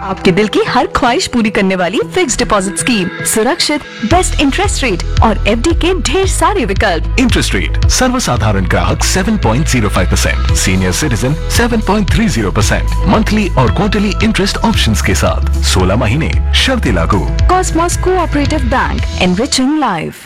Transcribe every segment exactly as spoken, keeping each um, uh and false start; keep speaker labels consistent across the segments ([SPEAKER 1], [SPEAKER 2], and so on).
[SPEAKER 1] आपके दिल की हर ख्वाहिश पूरी करने वाली फिक्स डिपॉजिट स्कीम, सुरक्षित, बेस्ट इंटरेस्ट रेट और एफडी के ढेर सारे विकल्प।
[SPEAKER 2] इंटरेस्ट रेट सर्वसाधारण ग्राहक सात पॉइंट शून्य पाँच परसेंट, सीनियर सिटीजन सात पॉइंट तीस परसेंट, मंथली और क्वार्टरली इंटरेस्ट ऑप्शंस के साथ सोलह महीने, शर्तें लागू।
[SPEAKER 1] Cosmos cooperative bank, enriching life.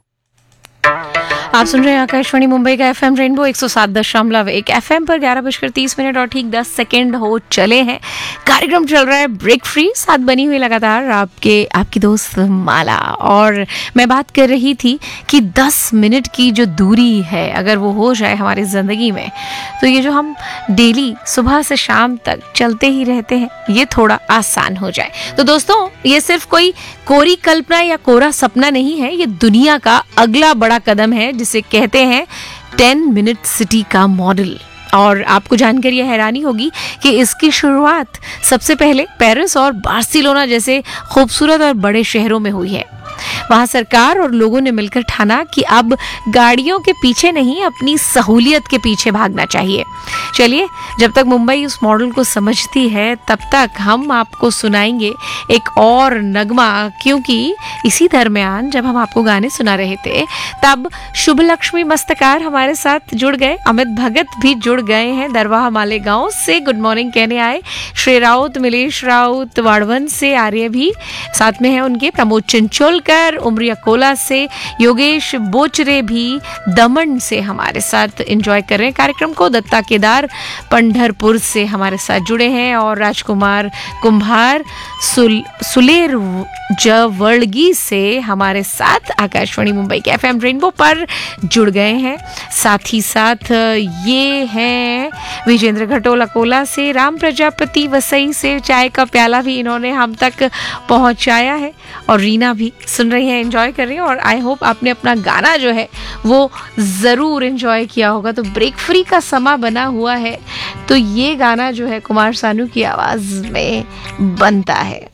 [SPEAKER 3] आप सुन रहे हैं आकाशवाणी मुंबई का एफएम रेनबो एक सौ सात दशमलव एक एफएम पर। ग्यारह बजकर तीस मिनट और ठीक दस सेकेंड हो चले हैं। कार्यक्रम चल रहा है ब्रेक फ्री, साथ बनी हुई लगातार आपके आपकी दोस्त माला। और मैं बात कर रही थी कि दस मिनट की जो दूरी है अगर वो हो जाए हमारी ज़िंदगी में, तो ये जो हम डेली सुबह से शाम तक चलते ही रहते हैं ये थोड़ा आसान हो जाए। तो दोस्तों, ये सिर्फ कोई कोरी कल्पना या कोरा सपना नहीं है, ये दुनिया का अगला बड़ा कदम है जिसे कहते हैं टेन मिनट सिटी का मॉडल। और आपको जानकर यह हैरानी होगी कि इसकी शुरुआत सबसे पहले पेरिस और बार्सिलोना जैसे खूबसूरत और बड़े शहरों में हुई है। वहाँ सरकार और लोगों ने मिलकर ठाना कि अब गाड़ियों के पीछे नहीं, अपनी सहूलियत के पीछे भागना चाहिए। चलिए, जब तक मुंबई उस मॉडल को समझती है तब तक हम आपको सुनाएंगे एक और नगमा, क्योंकि इसी दरमियान जब हम आपको गाने सुना रहे थे तब शुभ लक्ष्मी मस्तकार हमारे साथ जुड़ गए, अमित भगत भी जुड़ गए हैं दरवाहा मालेगांव से, गुड मॉर्निंग कहने आए। श्री राउत, मिलेश राउत वाड़वन से, आर्य भी साथ में है उनके, प्रमोद चंचोलकर उमरिया कोला से, योगेश बोचरे भी दमन से हमारे साथ एंजॉय कर रहे हैं कार्यक्रम को, दत्ता केदार पंढरपुर से हमारे साथ जुड़े हैं और राजकुमार कुंभार सुल, सुलेर जवड़गी से हमारे साथ आकाशवाणी मुंबई के एफएम रेनबो पर जुड़ गए हैं। साथ ही साथ ये हैं विजेंद्र घटोला कोला से, राम प्रजापति वसई से, चाय का प्याला भी इन्होंने हम तक पहुंचाया है, और रीना भी सुन रही है, एंजॉय कर रही है। और आई होप आपने अपना गाना जो है वो ज़रूर एंजॉय किया होगा। तो ब्रेक फ्री का समा बना हुआ है, तो ये गाना जो है कुमार सानू की आवाज़ में बनता है।